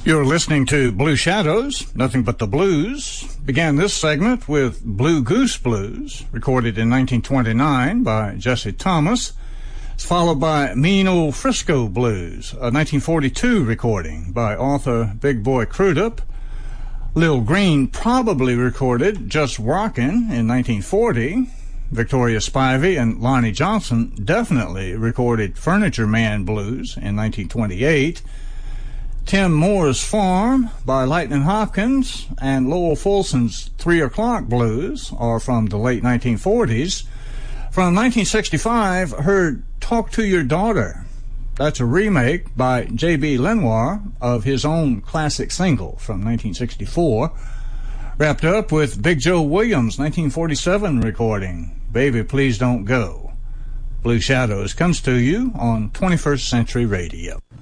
You're listening to Blue Shadows, Nothing But the Blues. Began this segment with Blue Goose Blues, recorded in 1929 by Jesse Thomas. It's followed by Mean Old Frisco Blues, a 1942 recording by author Big Boy Crudup. Lil Green probably recorded Just Rockin' in 1940. Victoria Spivey and Lonnie Johnson definitely recorded Furniture Man Blues in 1928. Tim Moore's Farm by Lightnin' Hopkins and Lowell Fulson's 3 O'Clock Blues are from the late 1940s. From 1965, heard Talk to Your Daughter. That's a remake by J.B. Lenoir of his own classic single from 1964. Wrapped up with Big Joe Williams' 1947 recording, Baby Please Don't Go. Blue Shadows comes to you on 21st Century Radio.